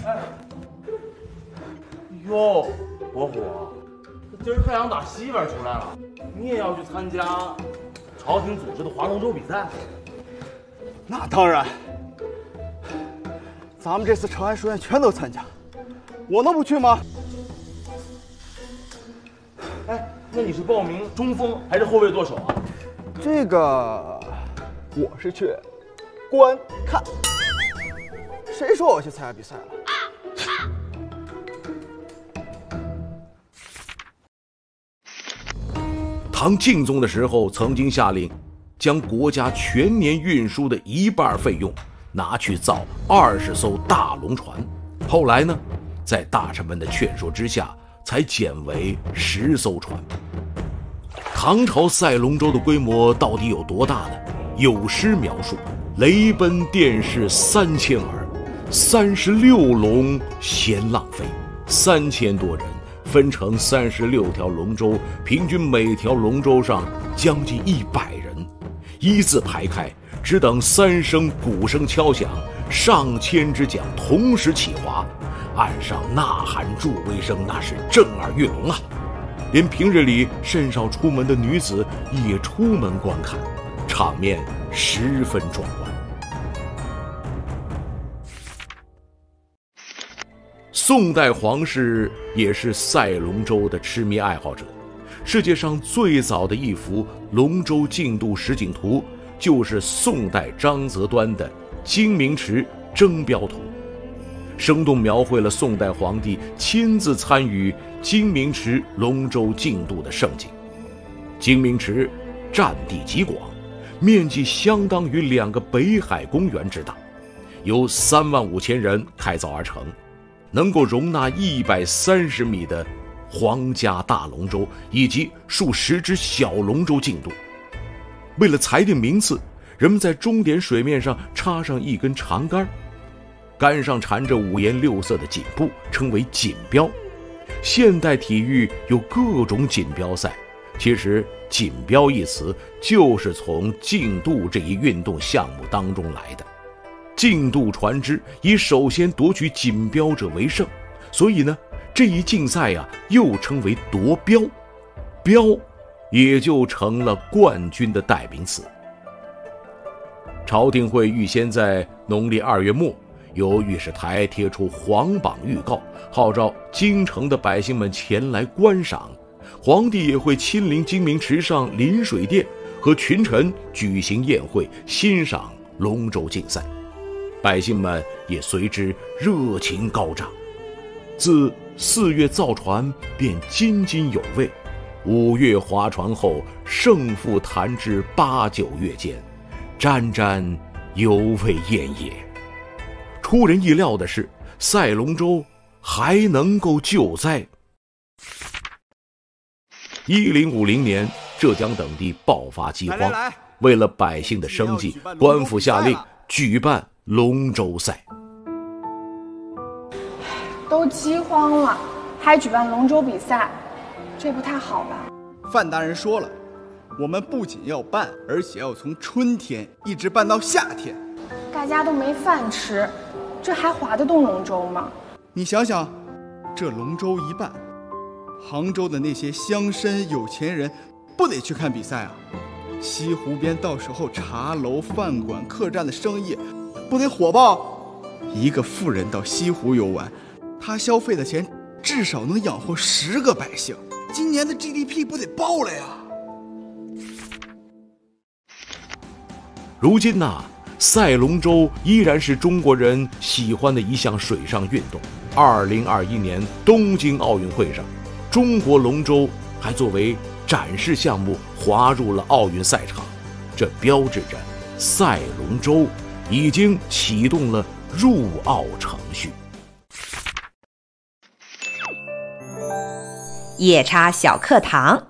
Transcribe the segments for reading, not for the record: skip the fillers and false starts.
哟，伯虎，今儿太阳打西边出来了，你也要去参加朝廷组织的划龙舟比赛？ 那当然，咱们这次长安书院全都参加，我能不去吗？ 哎，那你是报名中锋还是后卫舵手啊？ 这个我是去观看。谁说我去参加比赛了？ 唐敬宗的时候，曾经下令将国家全年运输的一半费用拿去造20艘大龙船。后来呢，在大臣们的劝说之下，才减为10艘船。唐朝赛龙舟的规模到底有多大呢？有诗描述：雷奔电势3000耳，36龙闲浪飞，3000多人分成36条龙舟，平均每条龙舟上将近100人，一字排开，只等3声鼓声敲响，上千只桨同时起划，岸上呐喊助威声，那是震耳欲聋啊！连平日里甚少出门的女子也出门观看，场面十分壮观。宋代皇室也是赛龙舟的痴迷爱好者，世界上最早的一幅龙舟竞渡实景图就是宋代张择端的《精明池征标图》，生动描绘了宋代皇帝亲自参与精明池龙舟竞渡的盛景。精明池占地极广，面积相当于2个北海公园之大，由35000人开凿而成，能够容纳130米的皇家大龙舟以及数十只小龙舟竞渡。为了裁定名次，人们在终点水面上插上一根长杆，杆上缠着5颜6色的锦布，称为锦标。现代体育有各种锦标赛，其实锦标一词就是从竞渡这一运动项目当中来的。竞渡船只以首先夺取锦标者为胜，所以呢，这一竞赛又称为夺标，标也就成了冠军的代名词。朝廷会预先在农历2月末由御史台贴出皇榜预告，号召京城的百姓们前来观赏。皇帝也会亲临精明池上临水殿，和群臣举行宴会，欣赏龙舟竞赛。百姓们也随之热情高涨。自4月造船便津津有味，5月划船后，胜负谈至8、9月间，沾沾犹未厌也。出人意料的是，赛龙舟还能够救灾。1050年，浙江等地爆发饥荒，为了百姓的生计，官府下令举办龙舟赛。 都饥荒了，还举办龙舟比赛，这不太好吧？ 范大人说了，我们不仅要办，而且要从春天一直办到夏天。 大家都没饭吃，这还划得动龙舟吗？ 你想想，这龙舟一办，杭州的那些乡绅有钱人不得去看比赛啊？西湖边到时候茶楼、饭馆、客栈的生意不得火爆？一个富人到西湖游玩，他消费的钱至少能养活10个百姓，今年的 GDP 不得爆了呀？ 如今赛龙舟依然是中国人喜欢的一项水上运动。2021年东京奥运会上，中国龙舟还作为展示项目划入了奥运赛场，这标志着赛龙舟已经启动了入奥程序。 夜叉小课堂。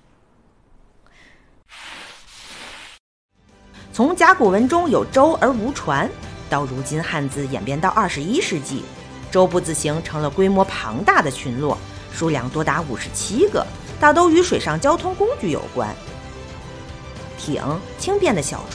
从甲骨文中有舟而无船，到如今汉字演变到21世纪，舟步字形成了规模庞大的群落，数量多达57个，大都与水上交通工具有关。艇，轻便的小